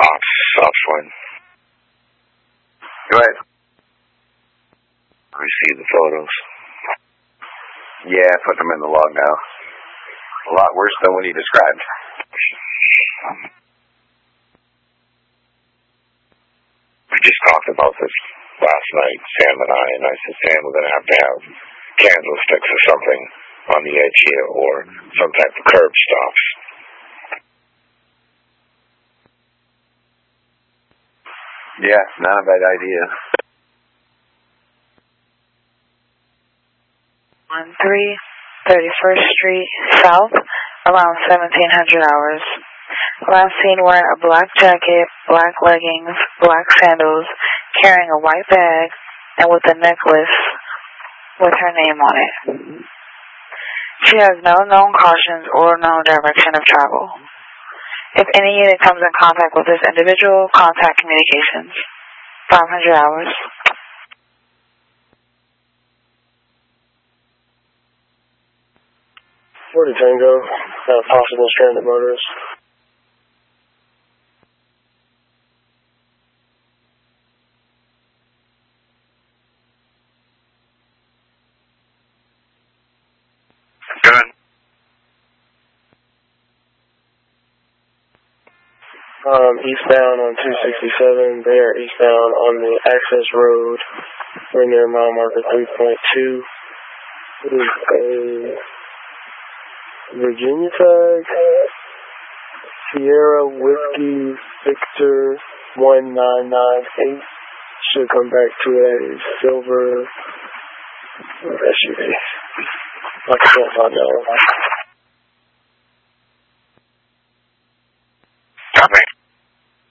Off swing. Go ahead. Receive the photos. Yeah, put them in the log now. A lot worse than what he described. We just talked about this last night, Sam and I said, Sam, we're going to have candlesticks or something on the edge here, or some type of curb stops. Yeah, not a bad idea. 31st Street South, around 1700 hours. Last seen wearing a black jacket, black leggings, black sandals, carrying a white bag, and with a necklace with her name on it. She has no known cautions or known direction of travel. If any unit comes in contact with this individual, contact communications. 500 hours. Florida Tango, possible stranded motorist. Good. Eastbound on 267. They are eastbound on the access road. We're near mile marker 3.2. It is a Virginia tag. Sierra Whiskey Victor 1998. Should come back to a silver SUV. I can't find that one.